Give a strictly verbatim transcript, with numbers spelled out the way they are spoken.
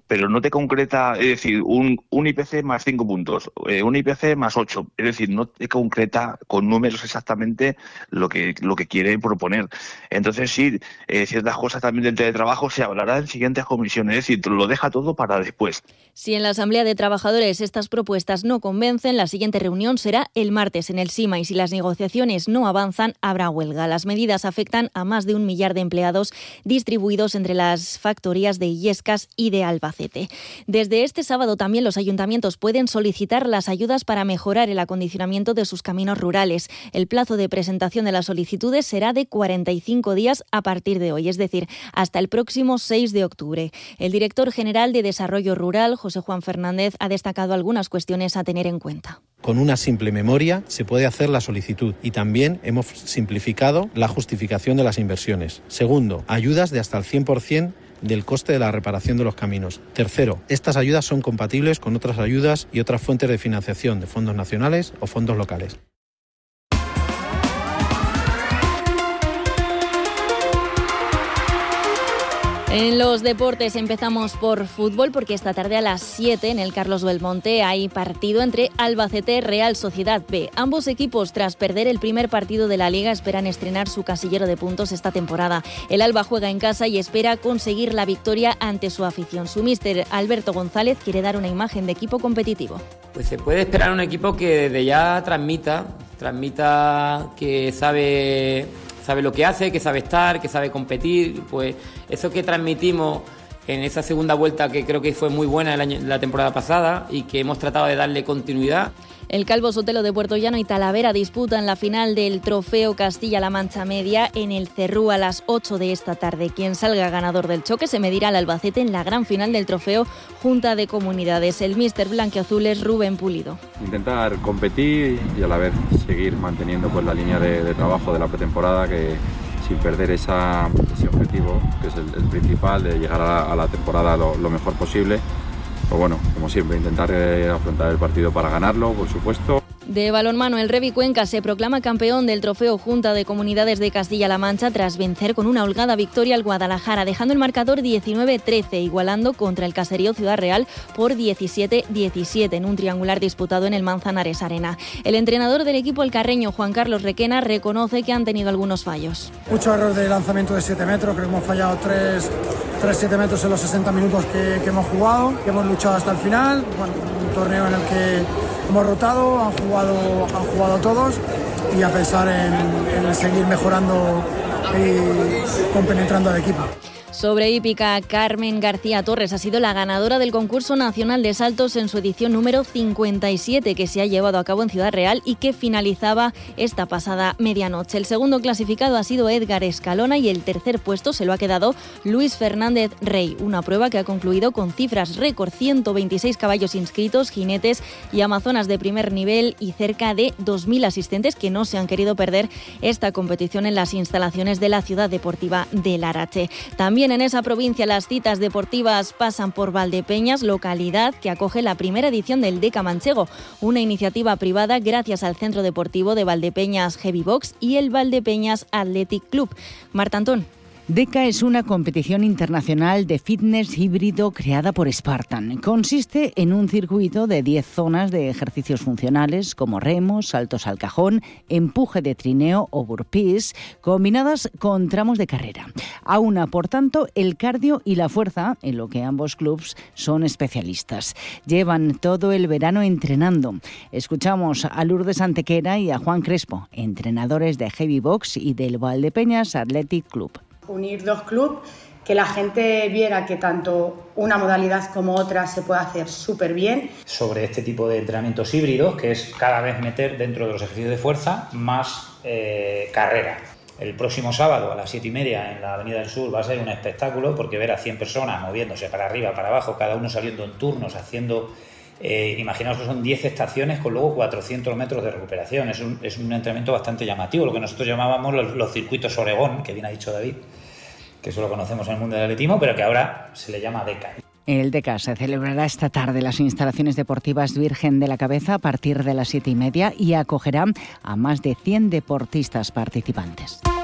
pero no te concreta, es decir, un, un I P C más cinco puntos, eh, un I P C más ocho, es decir, no te concreta con números exactamente lo que lo que quiere proponer. Entonces sí, eh, ciertas cosas también del teletrabajo se hablará en siguientes comisiones, es decir, lo deja todo para después. Si en la Asamblea de Trabajadores estas propuestas no convencen, la siguiente reunión será el martes en el SIMA y si las negociaciones no avanzan, habrá huelga. Las medidas afectan a más de un millar de empleados distribuidos entre las factorías de Illescas y de Albacete. Desde este sábado también los ayuntamientos pueden solicitar las ayudas para mejorar el acondicionamiento de sus caminos rurales. El plazo de presentación de las solicitudes será de cuarenta y cinco días a partir de hoy, es decir, hasta el próximo seis de octubre. El director general de Desarrollo Rural, José Juan Fernández, ha destacado algunas cuestiones a tener en cuenta. Con una simple memoria se puede hacer la solicitud y también hemos simplificado la justificación de las inversiones. Segundo, ayudas de hasta el cien por ciento del coste de la reparación de los caminos. Tercero, estas ayudas son compatibles con otras ayudas y otras fuentes de financiación de fondos nacionales o fondos locales. En los deportes empezamos por fútbol porque esta tarde a las siete en el Carlos Belmonte hay partido entre Albacete Real Sociedad B. Ambos equipos, tras perder el primer partido de la Liga, esperan estrenar su casillero de puntos esta temporada. El Alba juega en casa y espera conseguir la victoria ante su afición. Su míster Alberto González quiere dar una imagen de equipo competitivo. Pues se puede esperar un equipo que desde ya transmita, transmita que sabe... sabe lo que hace, que sabe estar, que sabe competir, pues eso que transmitimos en esa segunda vuelta que creo que fue muy buena el año, la temporada pasada y que hemos tratado de darle continuidad. El Calvo Sotelo de Puerto Llano y Talavera disputan la final del Trofeo Castilla-La Mancha Media en el Cerrú a las ocho de esta tarde. Quien salga ganador del choque se medirá al Albacete en la gran final del Trofeo Junta de Comunidades. El míster blanquiazul es Rubén Pulido. Intentar competir y a la vez seguir manteniendo pues la línea de, de trabajo de la pretemporada, que sin perder esa, ese objetivo, que es el, el principal, de llegar a la, a la temporada lo, lo mejor posible. Pues bueno, como siempre, intentar eh, afrontar el partido para ganarlo, por supuesto. De balonmano, el Revi Cuenca se proclama campeón del Trofeo Junta de Comunidades de Castilla-La Mancha tras vencer con una holgada victoria al Guadalajara, dejando el marcador diecinueve trece, igualando contra el Caserío Ciudad Real por diecisiete diecisiete en un triangular disputado en el Manzanares Arena. El entrenador del equipo alcarreño, Juan Carlos Requena, reconoce que han tenido algunos fallos. Mucho error de lanzamiento de siete metros, creo que hemos fallado tres siete metros en los sesenta minutos que, que hemos jugado, que hemos luchado hasta el final. Bueno, un torneo en el que hemos rotado, han jugado, han jugado todos y a pensar en, en seguir mejorando y compenetrando al equipo. Sobre hípica, Carmen García Torres ha sido la ganadora del concurso nacional de saltos en su edición número cincuenta y siete, que se ha llevado a cabo en Ciudad Real y que finalizaba esta pasada medianoche. El segundo clasificado ha sido Edgar Escalona y el tercer puesto se lo ha quedado Luis Fernández Rey, una prueba que ha concluido con cifras récord: ciento veintiséis caballos inscritos, jinetes y amazonas de primer nivel y cerca de dos mil asistentes que no se han querido perder esta competición en las instalaciones de la Ciudad Deportiva de Larache. También en esa provincia las citas deportivas pasan por Valdepeñas, localidad que acoge la primera edición del Deca Manchego, una iniciativa privada gracias al Centro Deportivo de Valdepeñas Heavy Box y el Valdepeñas Athletic Club. Marta Antón. Deca es una competición internacional de fitness híbrido creada por Spartan. Consiste en un circuito de diez zonas de ejercicios funcionales como remos, saltos al cajón, empuje de trineo o burpees, combinadas con tramos de carrera. Aúna, por tanto, el cardio y la fuerza, en lo que ambos clubs son especialistas. Llevan todo el verano entrenando. Escuchamos a Lourdes Antequera y a Juan Crespo, entrenadores de Heavy Box y del Valdepeñas Athletic Club. Unir dos clubes, que la gente viera que tanto una modalidad como otra se puede hacer súper bien. Sobre este tipo de entrenamientos híbridos, que es cada vez meter dentro de los ejercicios de fuerza más eh, carrera. El próximo sábado a las siete y media en la Avenida del Sur va a ser un espectáculo, porque ver a cien personas moviéndose para arriba, para abajo, cada uno saliendo en turnos, haciendo... Eh, imaginaos que son diez estaciones con luego cuatrocientos metros de recuperación. Es un, es un entrenamiento bastante llamativo, lo que nosotros llamábamos los, los circuitos Oregón, que bien ha dicho David, que eso lo conocemos en el mundo del atletismo, pero que ahora se le llama Deca. El Deca se celebrará esta tarde en las instalaciones deportivas Virgen de la Cabeza a partir de las siete y media y acogerá a más de cien deportistas participantes.